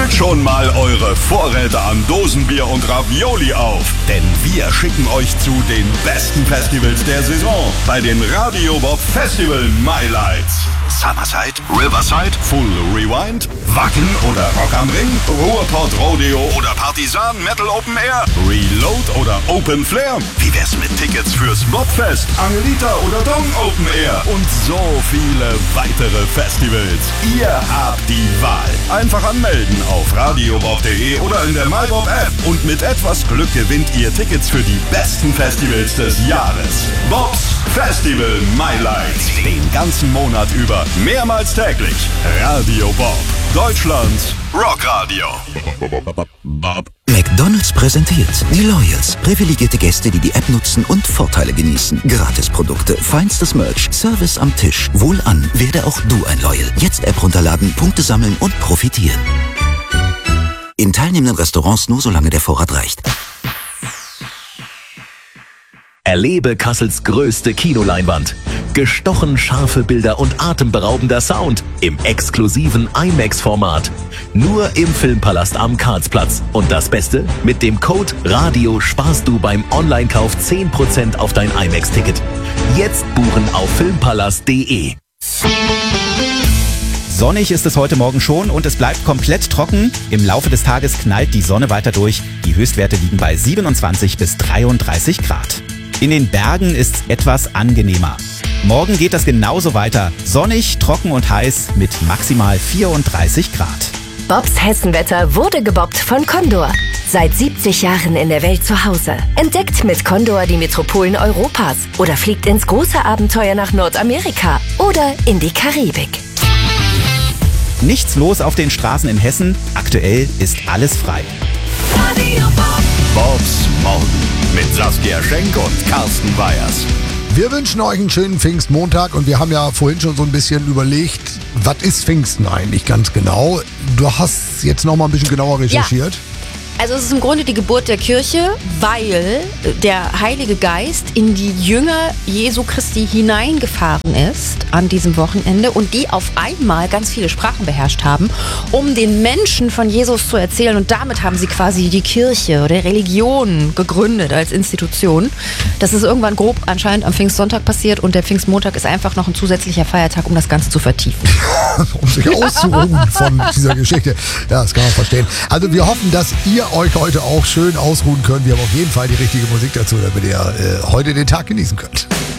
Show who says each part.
Speaker 1: Füllt schon mal eure Vorräte an Dosenbier und Ravioli auf, denn wir schicken euch zu den besten Festivals der Saison bei den Radio Bob Festival Highlights. Summerside, Riverside, Full Rewind, Wacken oder Rock am Ring, Ruhrpott Rodeo oder Partisan Metal Open Air, Reload oder Open Flair. Wie wär's mit Tickets fürs Bobfest, Angelita oder Dong Open Air und so viele weitere Festivals. Ihr habt die Wahl. Einfach anmelden auf radiobob.de oder in der MyBob App und mit etwas Glück gewinnt ihr Tickets für die besten Festivals des Jahres. Bobs Festival Highlights. Den ganzen Monat über, mehrmals täglich. Radio Bob, Deutschlands Rockradio.
Speaker 2: McDonald's präsentiert die Loyals. Privilegierte Gäste, die die App nutzen und Vorteile genießen. Gratisprodukte, feinstes Merch, Service am Tisch. Wohlan, werde auch du ein Loyal. Jetzt App runterladen, Punkte sammeln und profitieren. In teilnehmenden Restaurants nur solange der Vorrat reicht.
Speaker 3: Erlebe Kassels größte Kinoleinwand. Gestochen scharfe Bilder und atemberaubender Sound im exklusiven IMAX-Format. Nur im Filmpalast am Karlsplatz. Und das Beste? Mit dem Code RADIO sparst du beim Online-Kauf 10% auf dein IMAX-Ticket. Jetzt buchen auf filmpalast.de.
Speaker 4: Sonnig ist es heute Morgen schon und es bleibt komplett trocken. Im Laufe des Tages knallt die Sonne weiter durch. Die Höchstwerte liegen bei 27 bis 33 Grad. In den Bergen ist es etwas angenehmer. Morgen geht das genauso weiter. Sonnig, trocken und heiß mit maximal 34 Grad.
Speaker 5: Bobs Hessenwetter wurde gebobbt von Condor. Seit 70 Jahren in der Welt zu Hause. Entdeckt mit Condor die Metropolen Europas. Oder fliegt ins große Abenteuer nach Nordamerika. Oder in die Karibik.
Speaker 4: Nichts los auf den Straßen in Hessen. Aktuell ist alles frei.
Speaker 5: Radio Bob.
Speaker 1: Bobs Morgen mit Saskia Schenk und Carsten Weyers.
Speaker 6: Wir wünschen euch einen schönen Pfingstmontag und wir haben ja vorhin schon so ein bisschen überlegt, was ist Pfingsten eigentlich ganz genau? Du hast jetzt noch mal ein bisschen genauer recherchiert.
Speaker 7: Ja. Also es ist im Grunde die Geburt der Kirche, weil der Heilige Geist in die Jünger Jesu Christi hineingefahren ist an diesem Wochenende und die auf einmal ganz viele Sprachen beherrscht haben, um den Menschen von Jesus zu erzählen. Und damit haben sie quasi die Kirche oder Religion gegründet als Institution. Das ist irgendwann grob anscheinend am Pfingstsonntag passiert und der Pfingstmontag ist einfach noch ein zusätzlicher Feiertag, um das Ganze zu vertiefen.
Speaker 6: Um sich auszuruhen von dieser Geschichte. Ja, das kann man verstehen. Also wir hoffen, dass ihr euch heute auch schön ausruhen könnt. Wir haben auf jeden Fall die richtige Musik dazu, damit ihr heute den Tag genießen könnt.